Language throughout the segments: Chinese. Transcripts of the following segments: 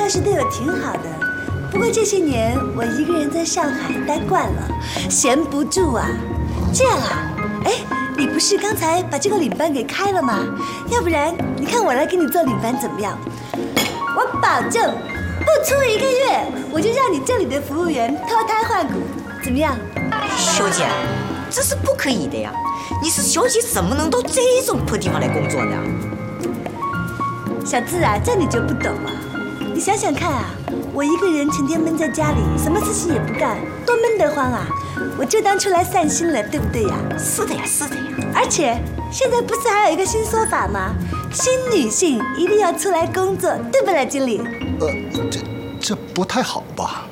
时对我挺好的，不过这些年我一个人在上海待惯了，闲不住啊。这样啊，哎，你不是刚才把这个领班给开了吗？要不然你看我来给你做领班怎么样？我保证，不出1个月，我就让你这里的服务员脱胎换骨，怎么样？ 小姐，这是不可以的呀！你是小姐，怎么能到这种破地方来工作呢？ 小智啊，这你就不懂了。你想想看啊，我一个人成天闷在家里，什么事情也不干，多闷得慌啊！我就当出来散心了，对不对呀？ 是的呀，是的呀。 而且现在不是还有一个新说法吗？新女性一定要出来工作，对不对，经理？ 这不太好吧？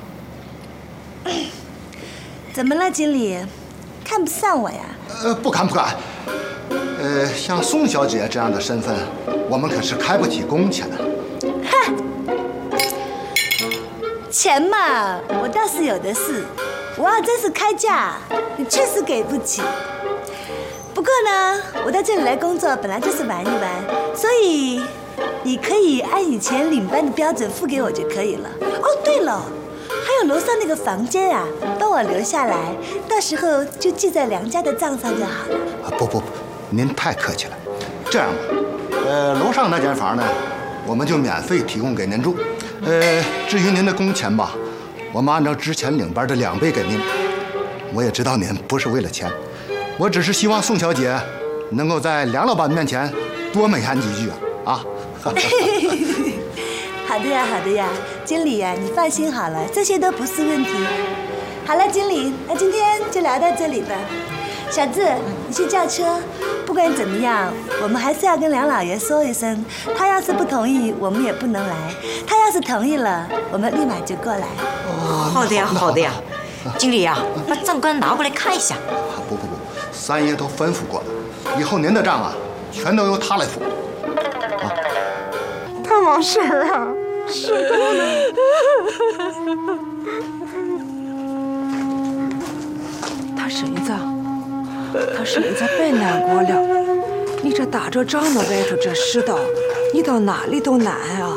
怎么了，经理？看不上我呀？ 不敢。像宋小姐这样的身份，我们可是开不起工钱。 哈，钱嘛，我倒是有的是。我要真是开价，你确实给不起。不过呢，我到这里来工作本来就是玩一玩，所以你可以按以前领班的标准付给我就可以了。哦，对了，还有楼上那个房间啊，帮我留下来，到时候就记在梁家的账上就好了。 不，您太客气了。这样吧，楼上那间房呢，我们就免费提供给您住。至于您的工钱吧，我们按照之前领班的2倍给您。我也知道您不是为了钱，我只是希望宋小姐能够在梁老板面前多美言几句啊。 好的呀，经理呀，你放心好了，这些都不是问题。好了，经理，那今天就聊到这里吧。小智，你去叫车。不管怎么样，我们还是要跟梁老爷说一声，他要是不同意，我们也不能来；他要是同意了，我们立马就过来。 好的呀，经理呀，把账单拿过来看一下。 不，三爷都吩咐过了，以后您的账啊，全都由他来付。 大王婶儿啊，是他婶子别难过了，你这打着仗的外头这世道，你到哪里都难啊。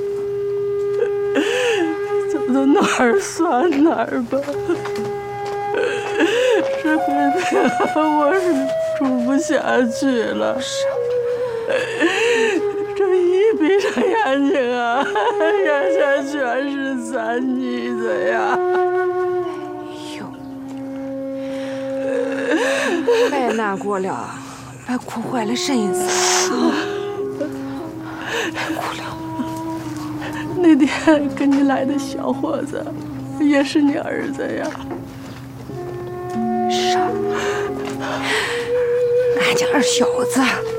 走到哪儿算哪儿吧，这回我是住不下去了。这一闭上眼睛啊，眼下全是咱妮子呀。 别难过了，别哭坏了身子啊！别哭了。 那天跟你来的小伙子，也是你儿子呀？ 是啊，俺家二小子。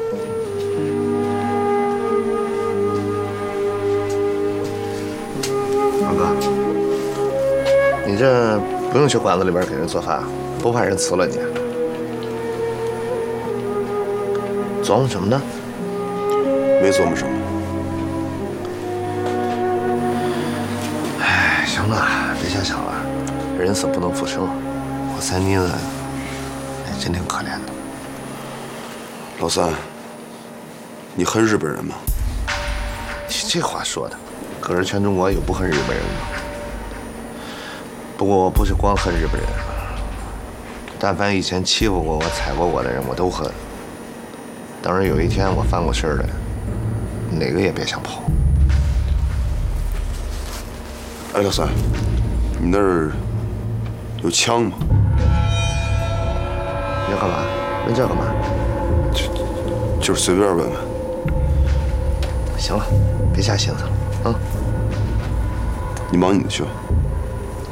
二哥，你这不用去馆子里边给人做饭，不怕人辞了你？琢磨什么呢？ 没琢磨什么。 哎，行了，别瞎想了，人死不能复生。我三妮子，哎，真挺可怜的。 老三，你恨日本人吗？ 你这话说的，可是全中国有不恨日本人的吗？不过我不是光恨日本人，但凡以前欺负过我、踩过我的人，我都恨。当然有一天我翻过身来，哪个也别想跑。 哎，老三，你那儿有枪吗？ 你要干嘛？问这干嘛？ 就是随便问问。 行了，别瞎寻思了啊！ 你忙你的去吧。